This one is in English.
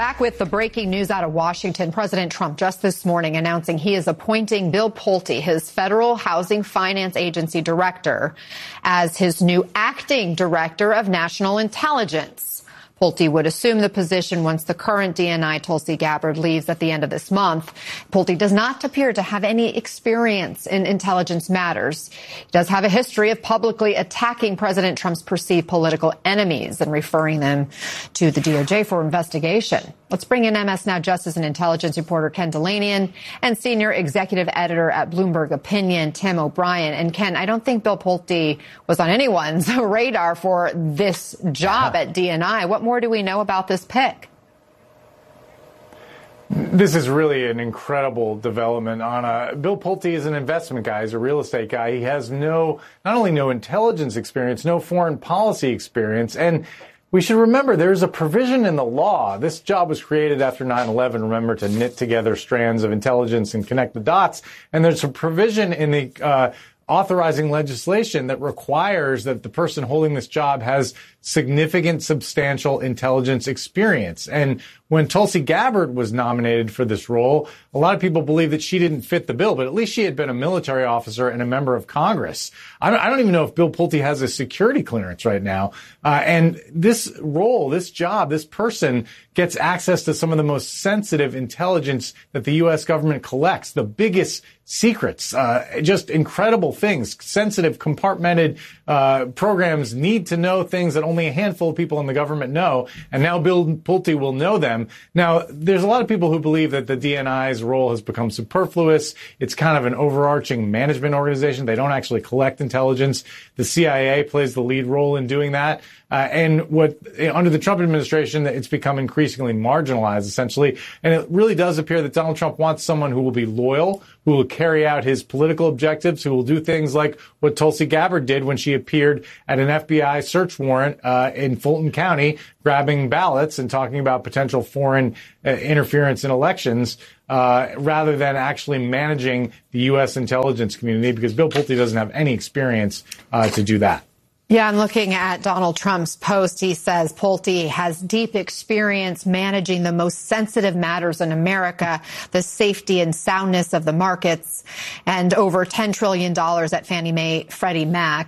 Back with the breaking news out of Washington. President Trump just this morning announcing he is appointing Bill Pulte, his Federal Housing Finance Agency director, as his new acting director of national intelligence. Pulte would assume the position once the current DNI Tulsi Gabbard leaves at the end of this month. Pulte does not appear to have any experience in intelligence matters. He does have a history of publicly attacking President Trump's perceived political enemies and referring them to the DOJ for investigation. Let's bring in MS Now Justice and Intelligence reporter Ken Dilanian and senior executive editor at Bloomberg Opinion, Tim O'Brien. And Ken, I don't think Bill Pulte was on anyone's radar for this job at DNI. What more do we know about this pick? This is really an incredible development. Bill Pulte is an investment guy. He's a real estate guy. He has not only no intelligence experience, no foreign policy experience. And we should remember there's a provision in the law. This job was created after 9/11, remember, to knit together strands of intelligence and connect the dots. And there's a provision in the authorizing legislation that requires that the person holding this job has significant, substantial intelligence experience. And when Tulsi Gabbard was nominated for this role, a lot of people believe that she didn't fit the bill, but at least she had been a military officer and a member of Congress. I don't even know if Bill Pulte has a security clearance right now. And this role, this job, this person gets access to some of the most sensitive intelligence that the U.S. government collects, the biggest secrets, just incredible things, sensitive, compartmented programs need to know things that only a handful of people in the government know, and now Bill Pulte will know them. Now, there's a lot of people who believe that the DNI's role has become superfluous. It's kind of an overarching management organization. They don't actually collect intelligence. The CIA plays the lead role in doing that. And under the Trump administration, it's become increasingly marginalized, essentially. And it really does appear that Donald Trump wants someone who will be loyal, who will carry out his political objectives, who will do things like what Tulsi Gabbard did when she appeared at an FBI search warrant in Fulton County, grabbing ballots and talking about potential foreign interference in elections, rather than actually managing the U.S. intelligence community, because Bill Pulte doesn't have any experience to do that. Yeah, I'm looking at Donald Trump's post. He says Pulte has deep experience managing the most sensitive matters in America, the safety and soundness of the markets, and over $10 trillion at Fannie Mae, Freddie Mac.